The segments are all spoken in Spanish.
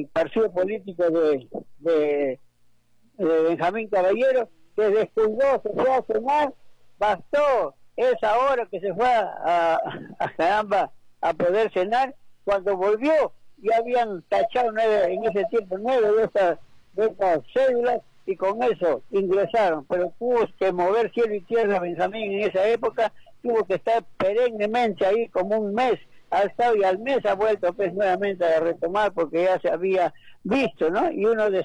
el partido político de Benjamín Caballero, se descuidó, se fue a cenar, bastó esa hora que se fue a caramba a poder cenar. Cuando volvió ya habían tachado en ese tiempo 9 de estas cédulas, y con eso ingresaron, pero tuvo que mover cielo y tierra Benjamín en esa época, tuvo que estar perennemente ahí como un mes, ha estado y al mes ha vuelto pues nuevamente a retomar porque ya se había visto, ¿no? Y uno de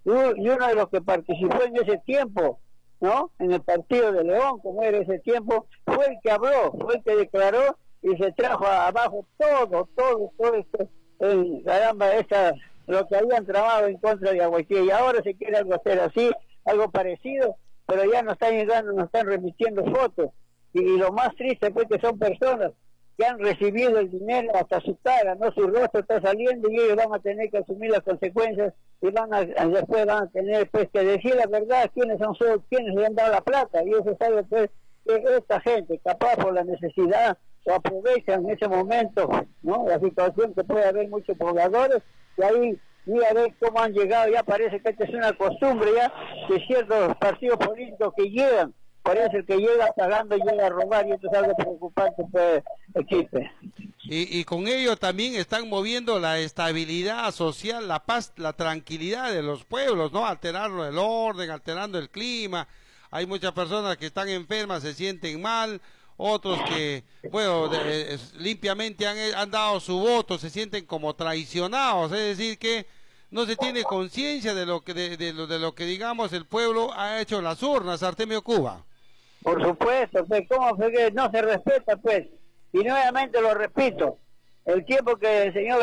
los que participó en ese tiempo, ¿no? En el partido de León, como era ese tiempo, fue el que habló, fue el que declaró y se trajo abajo todo esto, caramba, lo que habían tramado en contra de Agüitia, y ahora se quiere algo hacer así, algo parecido, pero ya nos están llegando, nos están remitiendo fotos, y lo más triste pues que son personas que han recibido el dinero hasta su cara, no, su rostro está saliendo y ellos van a tener que asumir las consecuencias y después van a tener pues que decir la verdad quiénes le han dado la plata, y eso sabe pues que esta gente capaz por la necesidad o aprovechan en ese momento, ¿no? La situación que puede haber muchos pobladores, y ahí mira a ver cómo han llegado, ya parece que esta es una costumbre ya de ciertos partidos políticos que llegan, parece que llega pagando y llega a robar, y esto es algo preocupante pues, Equipe. Y con ello también están moviendo la estabilidad social, la paz, la tranquilidad de los pueblos, ¿no? Alterando el orden, alterando el clima. Hay muchas personas que están enfermas, se sienten mal, otros que, bueno, limpiamente han dado su voto, se sienten como traicionados, es decir que no se tiene conciencia de lo que digamos el pueblo ha hecho en las urnas, Artemio Cuba. Por supuesto, pues, ¿cómo fue que no se respeta, pues? Y nuevamente lo repito, el tiempo que el señor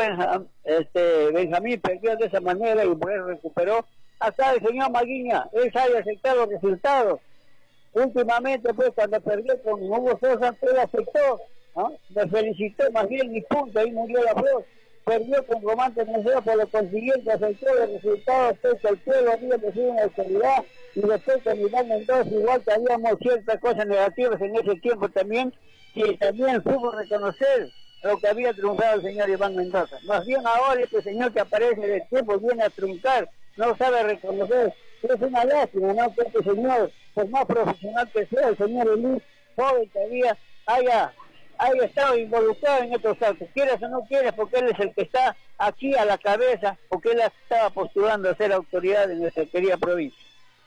Benjamín perdió de esa manera y por eso recuperó, hasta el señor Maguiña, él sabe aceptar los resultados. Últimamente, pues, cuando perdió con Hugo Sosa, él aceptó, ¿no? Me felicitó, más bien, y punto, ahí murió la flor. Perdió con Román Teneceo, por lo consiguiente aceptó los resultados, pues, que el pueblo había recibido una autoridad, y después con Iván Mendoza, igual que habíamos ciertas cosas negativas en ese tiempo también, y también supo reconocer lo que había triunfado el señor Iván Mendoza. Más bien ahora este señor que aparece de tiempo viene a truncar, no sabe reconocer. Es una lástima, ¿no? Que este señor, por más profesional que sea, el señor Elís, joven todavía, haya estado involucrado en estos actos, quieras o no quieras, porque él es el que está aquí a la cabeza, porque él estaba postulando a ser autoridad en nuestra querida provincia.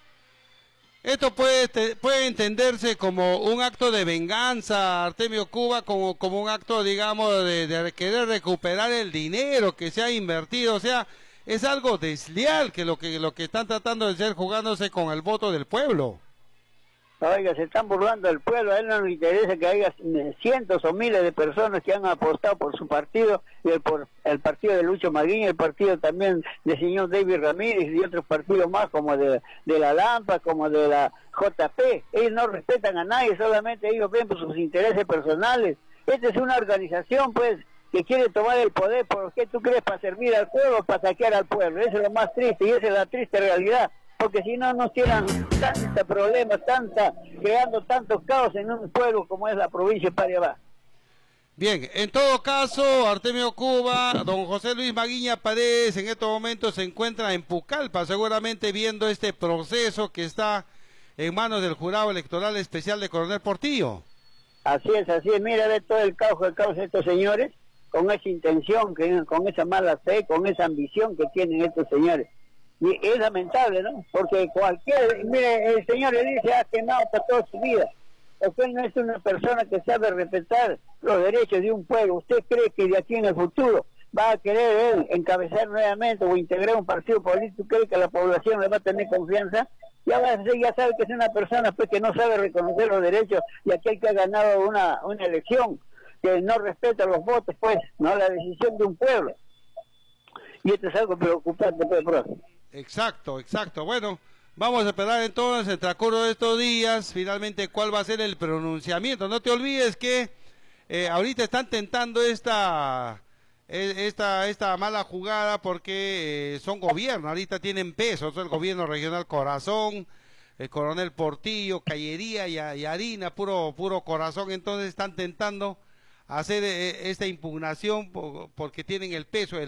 Esto puede entenderse como un acto de venganza, Artemio Cuba, como un acto, digamos, de querer recuperar el dinero que se ha invertido, o sea, es algo desleal que lo que están tratando de hacer, jugándose con el voto del pueblo. Oiga, se están burlando del pueblo, a él no le interesa que haya cientos o miles de personas que han apostado por su partido, y por el partido de Lucho Maguiña, el partido también del señor David Ramírez y otros partidos más, como de la Lampa, como de la JP. Ellos no respetan a nadie, solamente ellos ven por sus intereses personales. Esta es una organización, pues, que quiere tomar el poder. ¿Por qué tú crees? Para servir al pueblo, para saquear al pueblo. Eso es lo más triste, y esa es la triste realidad. Porque si no nos tiran tantos problemas, creando tantos caos en un pueblo como es la provincia de Pariabá. Bien, en todo caso, Artemio Cuba, don José Luis Maguiña Paredes en estos momentos se encuentra en Pucallpa, seguramente viendo este proceso que está en manos del Jurado Electoral Especial de Coronel Portillo. Así es, mira, ve todo el caos de estos señores, con esa intención, con esa mala fe, con esa ambición que tienen estos señores. Y es lamentable, ¿no? Porque mire, el señor le dice, ha quemado hasta toda su vida. Porque él no es una persona que sabe respetar los derechos de un pueblo. ¿Usted cree que de aquí en el futuro va a querer él encabezar nuevamente o integrar un partido político? ¿Cree que la población le va a tener confianza? Ya sabe que es una persona pues que no sabe reconocer los derechos, y aquel que ha ganado una elección, que no respeta los votos, pues, no la decisión de un pueblo. Y esto es algo preocupante, pues, profe. Exacto. Bueno, vamos a esperar entonces el transcurso de estos días, finalmente cuál va a ser el pronunciamiento. No te olvides que ahorita están tentando esta mala jugada porque son gobiernos, ahorita tienen peso, son el gobierno regional Corazón, el Coronel Portillo, Callería y Harina, puro Corazón. Entonces están tentando hacer esta impugnación porque tienen el peso.